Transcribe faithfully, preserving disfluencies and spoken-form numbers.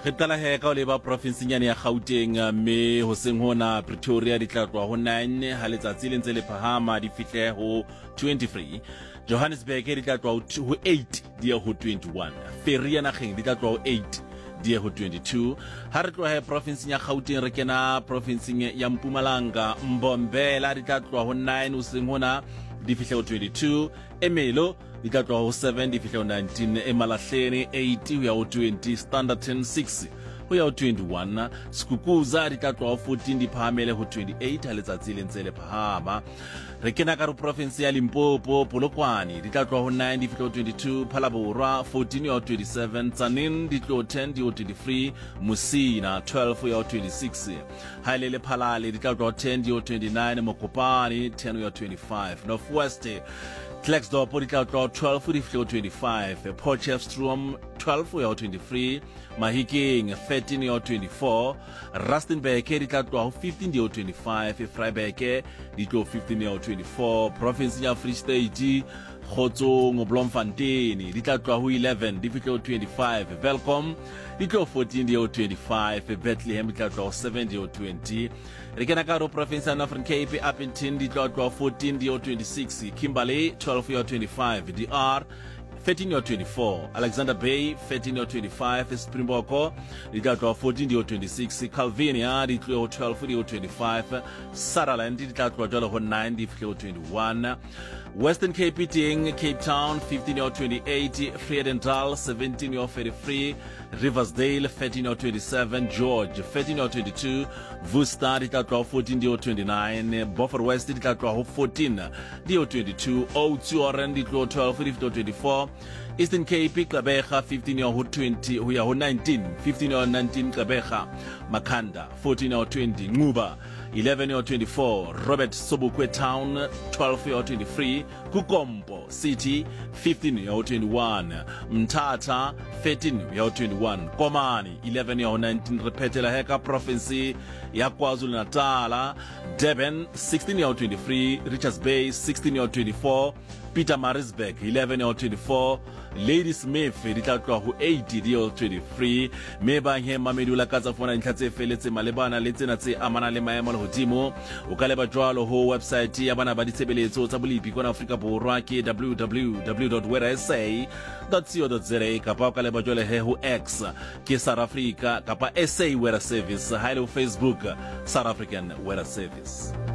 Re qala he ka o leba province nyane ya Gauteng mme ho seng hona Pretoria di tla tloha ho nine ha letsatsi le ntse le phahama di fihle ho twenty-three. Johannesburg di tla tloha ho eight di ya ho twenty-one. Ferry ya nageng di tla tloha ho eight di ya ho twenty-two. Ha re tloha he province ya Gauteng re kena province ya Mpumalanga, Mbombela di tla tloha ho nine ho seng hona di fihle ho twenty-two. Emelo di tla tloha ho seven di fihle ho nineteen. Emalahleni eight ho ya ho twenty. Standerton six ho ya ho twenty-one. Skukuza di tla tloha ho fourteen di phahamele ho twenty-eight ha letsatsi le ntse le phahama. Re kena ka province ya Limpopo, Polokwane di tla tloha ho nine di fihle ho twenty-two. Phalaborwa fourteen ho ya ho twenty-seven. Tsanin di tloha ho ten di ho twenty-three. Musina twelve ho ya ho twenty-six. Hailele Phalale di tla tloha ho ten di ho twenty-nine. Mokopane ten ho ya ho twenty-five. Northwest Klerksdorp di tla tloha ho twelve di fihle ho twenty-five. Potchefstroom twelve ho ya ho twenty-three. Mahikeng thirteen ho ya ho twenty-four. Rustenburg di tla tloha ho fifteen di ho twenty-five. Vryburg di tloha ho fifteen di ho twenty-four. Province ya Free State Kgotsong Bloemfontein di tla tloha ho eleven di fihle ho twenty-five. Welkom di tloha ho fourteen di ho twenty-five. Bethlehem di tla tloha ho seven di ho twenty. Re kena ka province ya Northern Cape, Appington di tla tloha ho fourteen di ho twenty-six. Kimberley twelve di ho twenty-five. D R thirteen di ho twenty-four. Alexander Bay thirteen di ho twenty-five. Springbok di tla tloha ho fourteen di ho twenty-six. Calvinia di tloha ho twelve di ho twenty-five. Sutherland di tla tloha jwale ho nine di fihle ho twenty-one. Western Cape teng Cape Town fifteen di ho twenty-eight. Vredendal seventeen di ho thirty-three. Riversdale thirteen di ho twenty-seven. George thirteen di ho twenty-two. Worcester di tla tloha ho fourteen di ho twenty-nine. Beaufort West di tla tloha ho fourteen di ho twenty-two. Oudtshoorn di tloha ho twelve di fihle ho twenty-four. Eastern Cape Gqeberha fifteen ho twenty ho ya ho nineteen. fifteen ho nineteen Gqeberha. Makhanda fourteen ho twenty. Nquba eleven ho twenty-four. Robert Sobukwe Town twelve ho twenty-three. Kukompo City fifteen ho twenty-one. Mthatha thirteen ho twenty-one. Komani eleven ho nineteen. Rephetela heka province ya KwaZulu Natal. Durban sixteen ho twenty-three. Richards Bay sixteen ho twenty-four. Pietermaritzburg eleven ho twenty-four. Ladysmith di tla tloha ho eight di ho twenty-three. Me ba he mamedi la ka tsa fona ntlha tse feletse malebana le tsena tse amana le maemo le hodimo. O ka leba jwalo ho website ya bana ba ditshebeletso tsa bolipi kwana Afrika Borwa ke w w w dot werasa dot co dot za kapa o ka leba jwale he ho X ke South Africa kapa S A Weather Service ha ile ho Facebook South African Weather Service.